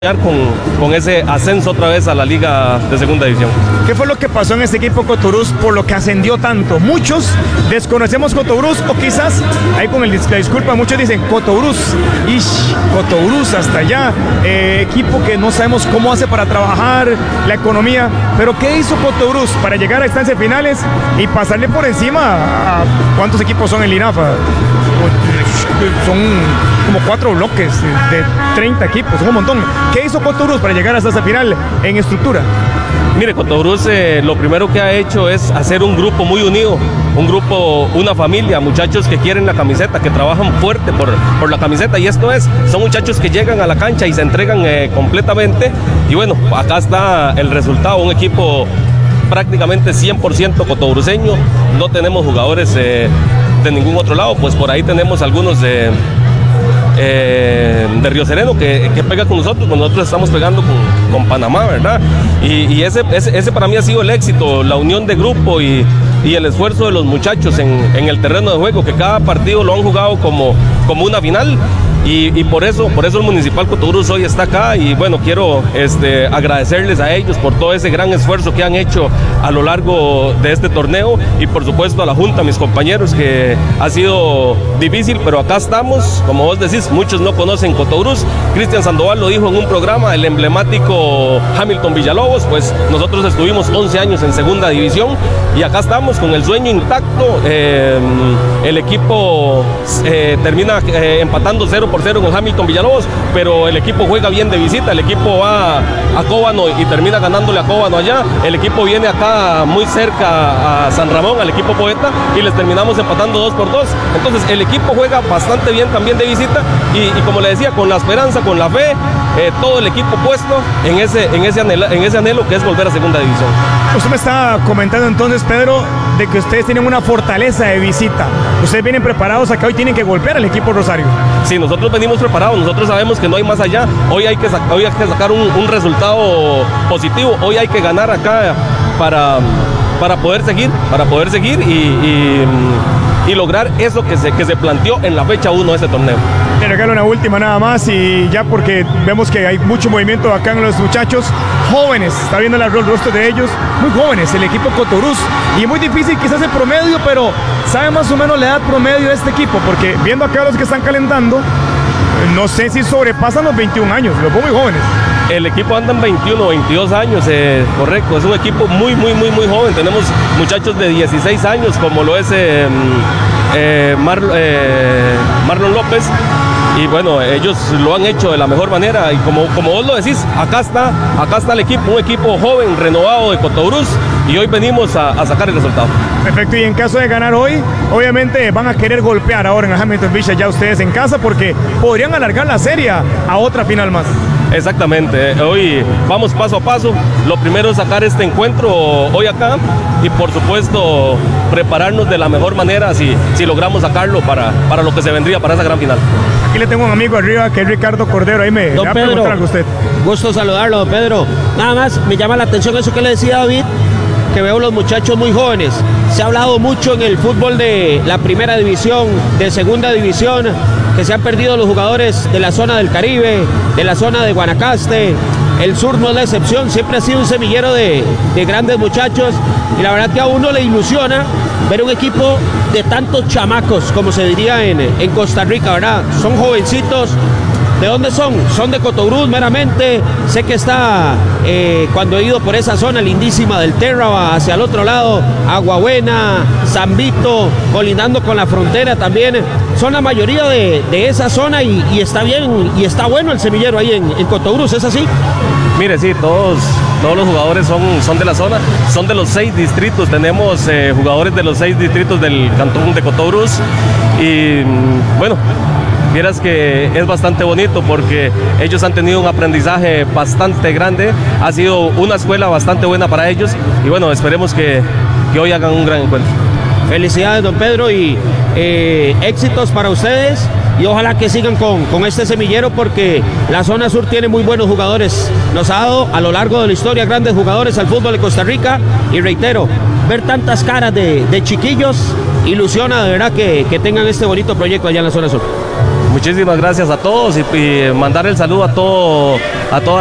con ese ascenso otra vez a la Liga de Segunda División. ¿Qué fue lo que pasó en este equipo Cotobruz por lo que ascendió tanto? Muchos desconocemos Cotobruz, o quizás, ahí con la disculpa, muchos dicen Cotobruz, Cotobruz hasta allá, equipo que no sabemos cómo hace para trabajar, la economía, pero ¿qué hizo Cotobruz para llegar a instancias finales y pasarle por encima a cuántos equipos son en Linafa? Son como 4 bloques de 30 equipos, son un montón. ¿Qué hizo Cotobruz para llegar hasta esa final en estructura? Mire, Cotobruz lo primero que ha hecho es hacer un grupo muy unido, un grupo, una familia, muchachos que quieren la camiseta, que trabajan fuerte por la camiseta, y son muchachos que llegan a la cancha y se entregan completamente, y bueno, acá está el resultado, un equipo prácticamente 100% cotobruceño, no tenemos jugadores de ningún otro lado, pues por ahí tenemos algunos de Río Sereno que pega con nosotros, pues nosotros estamos pegando con Panamá, ¿verdad? Y ese para mí ha sido el éxito, la unión de grupo y el esfuerzo de los muchachos en el terreno de juego, que cada partido lo han jugado como una final. Y por eso el Municipal Cotobruz hoy está acá, y bueno, quiero agradecerles a ellos por todo ese gran esfuerzo que han hecho a lo largo de este torneo, y por supuesto a la Junta, a mis compañeros, que ha sido difícil, pero acá estamos. Como vos decís, muchos no conocen Cotobruz. Cristian Sandoval lo dijo en un programa, el emblemático Hamilton Villalobos, pues nosotros estuvimos 11 años en Segunda División y acá estamos con el sueño intacto. El equipo termina empatando 0-0 con Hamilton Villalobos, pero el equipo juega bien de visita, el equipo va a Cóbano y termina ganándole a Cóbano allá, el equipo viene acá muy cerca a San Ramón, al equipo Poeta, y les terminamos empatando 2-2, entonces el equipo juega bastante bien también de visita, y como le decía, con la esperanza, con la fe, todo el equipo puesto en ese anhelo que es volver a Segunda División. Usted me está comentando entonces, Pedro, de que ustedes tienen una fortaleza de visita. Ustedes vienen preparados acá, hoy tienen que golpear al equipo Rosario. Sí, nosotros venimos preparados, nosotros sabemos que no hay más allá. Hoy hay que sacar un resultado positivo, hoy hay que ganar acá para poder seguir y lograr eso que se planteó en la fecha 1 de este torneo. Le regalo una última nada más, y ya porque vemos que hay mucho movimiento acá en los muchachos jóvenes, está viendo el rostro de ellos, muy jóvenes, el equipo Cotobruz, y muy difícil quizás el promedio, pero sabe más o menos la edad promedio de este equipo, porque viendo acá los que están calentando, no sé si sobrepasan los 21 años, los veo muy jóvenes. El equipo anda en 21, 22 años, correcto, es un equipo muy joven, tenemos muchachos de 16 años, como lo es Marlon López, y bueno, ellos lo han hecho de la mejor manera, y como vos lo decís, acá está el equipo, un equipo joven, renovado de Cotobruz, y hoy venimos a sacar el resultado. Perfecto, y en caso de ganar hoy, obviamente van a querer golpear ahora en Hamilton Beach ya ustedes en casa, porque podrían alargar la serie a otra final más. Exactamente, hoy vamos paso a paso, lo primero es sacar este encuentro hoy acá, y por supuesto prepararnos de la mejor manera si logramos sacarlo para lo que se vendría para esa gran final. Aquí le tengo un amigo arriba que es Ricardo Cordero, ahí me va a preguntar algo a usted. Gusto saludarlo, don Pedro. Nada más me llama la atención eso que le decía David, que veo los muchachos muy jóvenes. Se ha hablado mucho en el fútbol de la primera división, de segunda división, que se han perdido los jugadores de la zona del Caribe, de la zona de Guanacaste. El sur no es la excepción, siempre ha sido un semillero de grandes muchachos, y la verdad que a uno le ilusiona ver un equipo de tantos chamacos, como se diría en Costa Rica, ¿verdad? Son jovencitos. ¿De dónde son? Son de Cotobruz meramente. Sé que está, cuando he ido por esa zona lindísima del Terraba, hacia el otro lado, Aguabuena, San Vito, colindando con la frontera también. Son la mayoría de esa zona, y está bien, y está bueno el semillero ahí en Cotobruz, ¿es así? Mire, sí, todos los jugadores son de la zona, son de los 6 distritos, tenemos jugadores de los 6 distritos del cantón de Cotobruz, y bueno, vieras que es bastante bonito porque ellos han tenido un aprendizaje bastante grande, ha sido una escuela bastante buena para ellos, y bueno, esperemos que hoy hagan un gran encuentro. Felicidades, don Pedro, y éxitos para ustedes, y ojalá que sigan con este semillero, porque la zona sur tiene muy buenos jugadores, nos ha dado a lo largo de la historia grandes jugadores al fútbol de Costa Rica, y reitero, ver tantas caras de chiquillos ilusiona de verdad que tengan este bonito proyecto allá en la zona sur. Muchísimas gracias a todos y mandar el saludo a toda